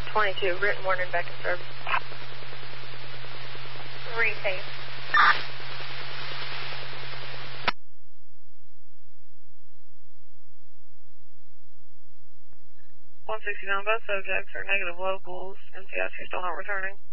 22, written warning back in service. Retake. 169, both subjects are negative locals. NCIC still not returning.